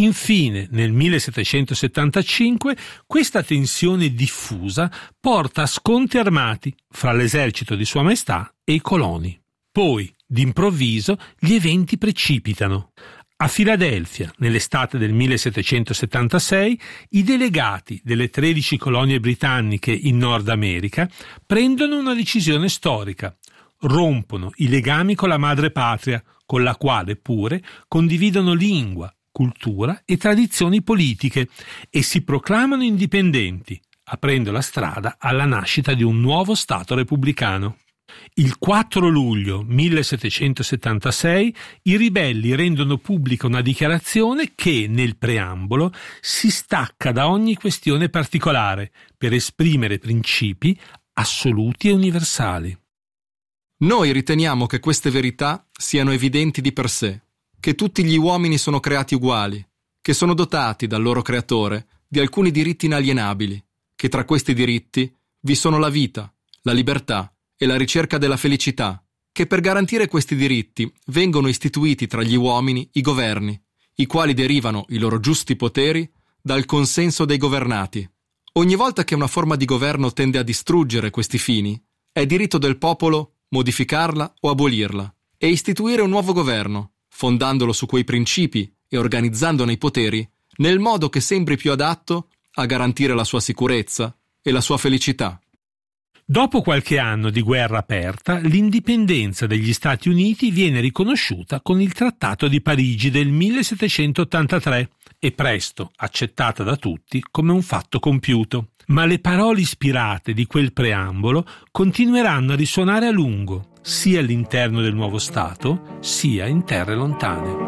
Infine, nel 1775, questa tensione diffusa porta a scontri armati fra l'esercito di Sua Maestà e i coloni. Poi, d'improvviso, gli eventi precipitano. A Filadelfia, nell'estate del 1776, i delegati delle 13 colonie britanniche in Nord America prendono una decisione storica. Rompono i legami con la madrepatria, con la quale pure condividono lingua, cultura e tradizioni politiche, e si proclamano indipendenti, aprendo la strada alla nascita di un nuovo Stato repubblicano. Il 4 luglio 1776 i ribelli rendono pubblica una dichiarazione che, nel preambolo, si stacca da ogni questione particolare per esprimere principi assoluti e universali. Noi riteniamo che queste verità siano evidenti di per sé, che tutti gli uomini sono creati uguali, che sono dotati dal loro creatore di alcuni diritti inalienabili, che tra questi diritti vi sono la vita, la libertà e la ricerca della felicità, che per garantire questi diritti vengono istituiti tra gli uomini i governi, i quali derivano i loro giusti poteri dal consenso dei governati. Ogni volta che una forma di governo tende a distruggere questi fini, è diritto del popolo modificarla o abolirla e istituire un nuovo governo, fondandolo su quei principi e organizzandone i poteri nel modo che sembri più adatto a garantire la sua sicurezza e la sua felicità. Dopo qualche anno di guerra aperta, l'indipendenza degli Stati Uniti viene riconosciuta con il Trattato di Parigi del 1783 e presto accettata da tutti come un fatto compiuto. Ma le parole ispirate di quel preambolo continueranno a risuonare a lungo, sia all'interno del nuovo Stato, sia in terre lontane.